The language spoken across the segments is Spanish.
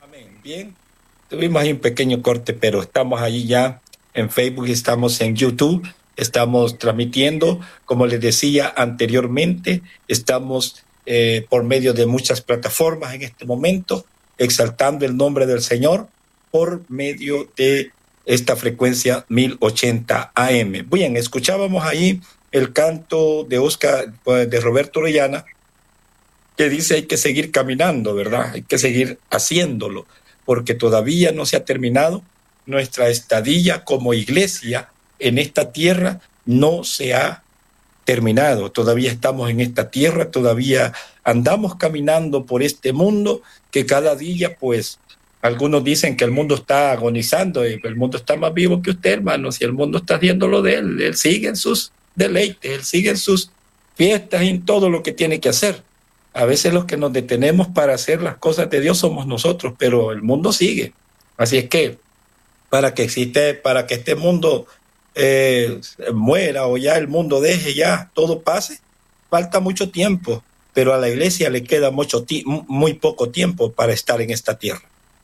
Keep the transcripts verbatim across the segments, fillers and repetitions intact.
Amén. Bien, tuvimos ahí un pequeño corte, pero estamos ahí ya en Facebook, estamos en YouTube, estamos transmitiendo, como les decía anteriormente, estamos eh, por medio de muchas plataformas en este momento, exaltando el nombre del Señor por medio de esta frecuencia mil ochenta A M. Bien, escuchábamos ahí el canto de Oscar, de Roberto Orellana, que dice hay que seguir caminando, ¿verdad? Hay que seguir haciéndolo, porque todavía no se ha terminado nuestra estadía como iglesia en esta tierra, no se ha terminado, todavía estamos en esta tierra, todavía andamos caminando por este mundo que cada día, pues, algunos dicen que el mundo está agonizando, y el mundo está más vivo que usted, hermano, si el mundo está haciendo lo de él, él sigue en sus deleites, él sigue en sus fiestas y en todo lo que tiene que hacer. A veces los que nos detenemos para hacer las cosas de Dios somos nosotros, pero el mundo sigue. Así es que para que existe, para que este mundo eh, muera o ya el mundo deje, ya todo pase, falta mucho tiempo, pero a la iglesia le queda mucho muy poco tiempo para estar en esta tierra.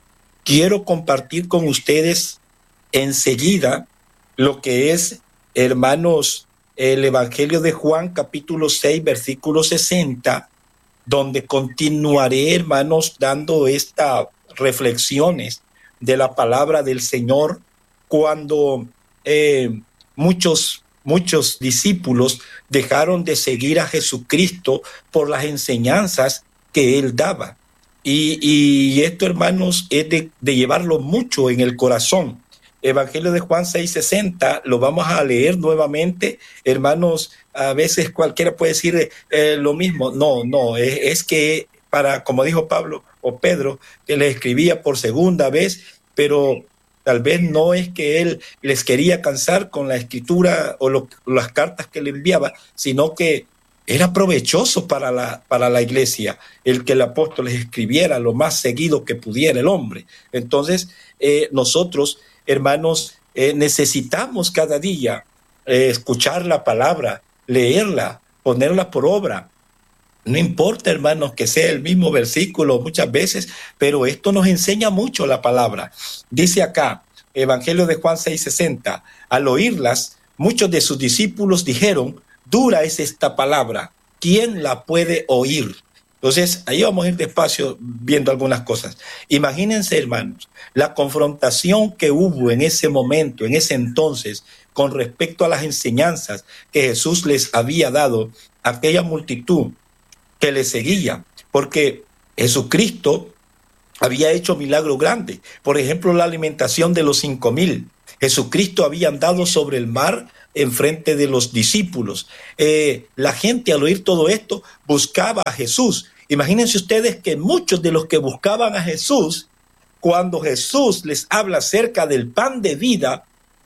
Quiero compartir con ustedes enseguida lo que es, hermanos, el Evangelio de Juan, capítulo seis, versículo sesenta, donde continuaré, hermanos, dando estas reflexiones de la palabra del Señor cuando eh, muchos, muchos discípulos dejaron de seguir a Jesucristo por las enseñanzas que Él daba. Y, y esto, hermanos, es de, de llevarlo mucho en el corazón. Evangelio de Juan seis sesenta, lo vamos a leer nuevamente, hermanos. A veces cualquiera puede decir eh, lo mismo. No, no, es, es que para, como dijo Pablo o Pedro, que le escribía por segunda vez, pero tal vez no es que él les quería cansar con la escritura o lo, las cartas que le enviaba, sino que era provechoso para la, para la iglesia el que el apóstol les escribiera lo más seguido que pudiera el hombre. Entonces, eh, nosotros, hermanos, eh, necesitamos cada día eh, escuchar la palabra, leerla, ponerla por obra. No importa, hermanos, que sea el mismo versículo muchas veces, pero esto nos enseña mucho la palabra. Dice acá, Evangelio de Juan seis sesenta, al oírlas, muchos de sus discípulos dijeron, dura es esta palabra, ¿quién la puede oír? Entonces, ahí vamos a ir despacio viendo algunas cosas. Imagínense, hermanos, la confrontación que hubo en ese momento, en ese entonces, con respecto a las enseñanzas que Jesús les había dado a aquella multitud que le seguía, porque Jesucristo había hecho milagros grandes. Por ejemplo, la alimentación de los cinco mil. Jesucristo había andado sobre el mar en frente de los discípulos. Eh, la gente, al oír todo esto, buscaba a Jesús. Imagínense ustedes que muchos de los que buscaban a Jesús, cuando Jesús les habla acerca del pan de vida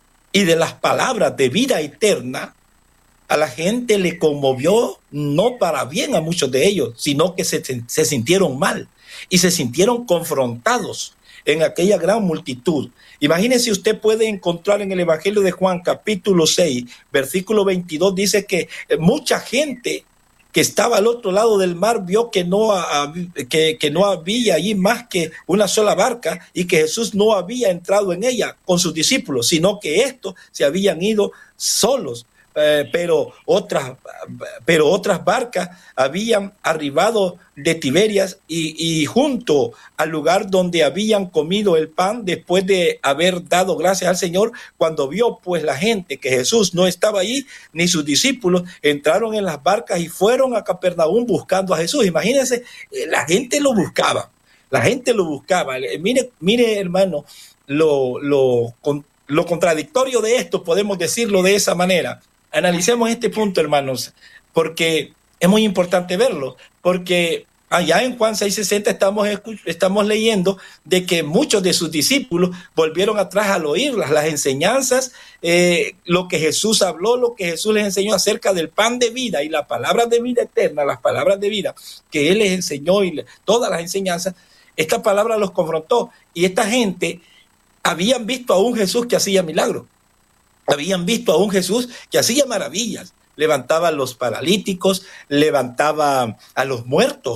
y de las palabras de vida eterna, a la gente le conmovió, no para bien a muchos de ellos, sino que se, se sintieron mal y se sintieron confrontados en aquella gran multitud. Imagínense, usted puede encontrar en el Evangelio de Juan, capítulo seis, versículo veintidós, dice que mucha gente que estaba al otro lado del mar vio que no, que, que no había allí más que una sola barca y que Jesús no había entrado en ella con sus discípulos, sino que estos se habían ido solos. Eh, pero otras pero otras barcas habían arribado de Tiberias y, y junto al lugar donde habían comido el pan después de haber dado gracias al Señor. Cuando vio pues la gente que Jesús no estaba allí ni sus discípulos, entraron en las barcas y fueron a Capernaum buscando a Jesús. Imagínense, eh, la gente lo buscaba, la gente lo buscaba. Eh, mire, mire hermano, lo, lo, con, lo contradictorio de esto, podemos decirlo de esa manera. Analicemos este punto, hermanos, porque es muy importante verlo, porque allá en Juan seis sesenta estamos, estamos leyendo de que muchos de sus discípulos volvieron atrás al oírlas, las enseñanzas, eh, lo que Jesús habló, lo que Jesús les enseñó acerca del pan de vida y las palabras de vida eterna, las palabras de vida que Él les enseñó y todas las enseñanzas. Esta palabra los confrontó y esta gente habían visto a un Jesús que hacía milagros. Habían visto a un Jesús que hacía maravillas, levantaba a los paralíticos, levantaba a los muertos,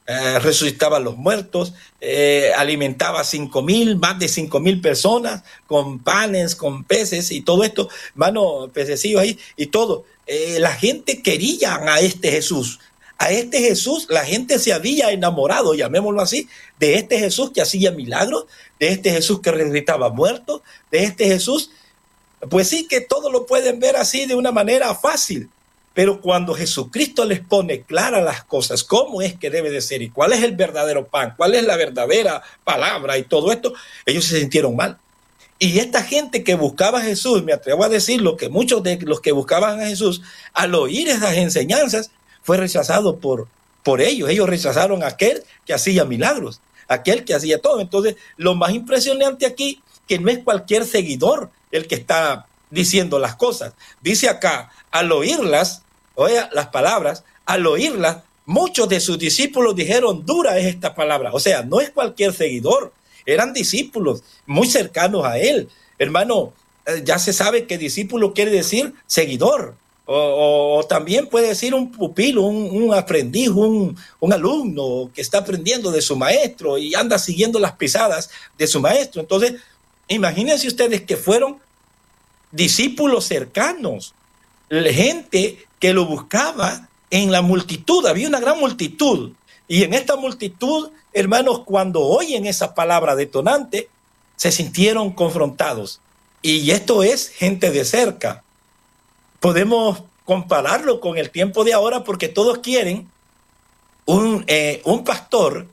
eh, resucitaba a los muertos, eh, alimentaba a cinco mil, más de cinco mil personas con panes, con peces y todo esto, hermano, pececillos ahí y todo. Eh, la gente quería a este Jesús. A este Jesús la gente se había enamorado, llamémoslo así, de este Jesús que hacía milagros, de este Jesús que resucitaba muertos, de este Jesús. Pues sí que todo lo pueden ver así de una manera fácil, pero cuando Jesucristo les pone claras las cosas, cómo es que debe de ser y cuál es el verdadero pan, cuál es la verdadera palabra y todo esto, ellos se sintieron mal. Y esta gente que buscaba a Jesús, me atrevo a decirlo, que muchos de los que buscaban a Jesús, al oír esas enseñanzas, fue rechazado por, por ellos. Ellos rechazaron a aquel que hacía milagros, aquel que hacía todo. Entonces, lo más impresionante aquí, que no es cualquier seguidor el que está diciendo las cosas. Dice acá, al oírlas, oiga, las palabras, al oírlas, muchos de sus discípulos dijeron, dura es esta palabra. O sea, no es cualquier seguidor, eran discípulos muy cercanos a él. Hermano, ya se sabe que discípulo quiere decir seguidor, o, o, o también puede decir un pupilo, un, un aprendiz, un, un alumno que está aprendiendo de su maestro y anda siguiendo las pisadas de su maestro. Entonces, imagínense ustedes que fueron discípulos cercanos, gente que lo buscaba en la multitud, había una gran multitud, y en esta multitud, hermanos, cuando oyen esa palabra detonante, se sintieron confrontados, y esto es gente de cerca. Podemos compararlo con el tiempo de ahora porque todos quieren un, eh, un pastor,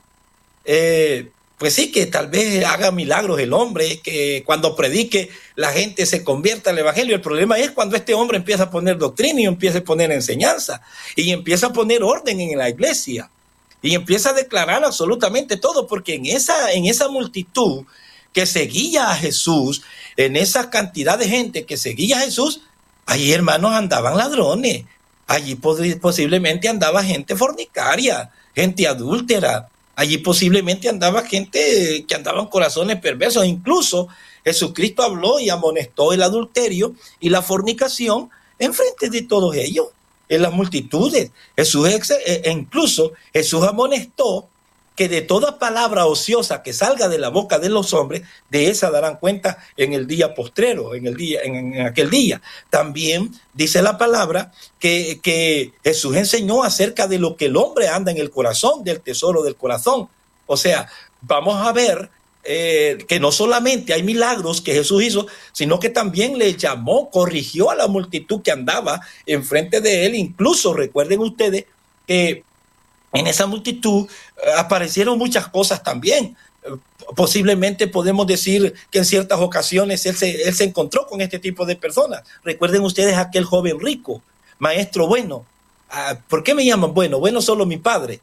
eh, pues sí, que tal vez haga milagros el hombre, que cuando predique la gente se convierta al evangelio. El problema es cuando este hombre empieza a poner doctrina y empieza a poner enseñanza y empieza a poner orden en la iglesia y empieza a declarar absolutamente todo, porque en esa, en esa multitud que seguía a Jesús, en esa cantidad de gente que seguía a Jesús, allí, hermanos, andaban ladrones, allí posiblemente andaba gente fornicaria, gente adúltera. Allí posiblemente andaba gente que andaba en corazones perversos. Incluso Jesucristo habló y amonestó el adulterio y la fornicación en frente de todos ellos, en las multitudes. Jesús, incluso Jesús amonestó que de toda palabra ociosa que salga de la boca de los hombres, de esa darán cuenta en el día postrero, en el día, en, en aquel día. También dice la palabra que, que Jesús enseñó acerca de lo que el hombre anda en el corazón, del tesoro del corazón. O sea, vamos a ver eh, que no solamente hay milagros que Jesús hizo, sino que también le llamó, corrigió a la multitud que andaba enfrente de él. Incluso recuerden ustedes que en esa multitud eh, aparecieron muchas cosas también. Eh, posiblemente podemos decir que en ciertas ocasiones él se, él se encontró con este tipo de personas. Recuerden ustedes aquel joven rico, maestro bueno. Ah, ¿por qué me llaman bueno? Bueno solo mi padre.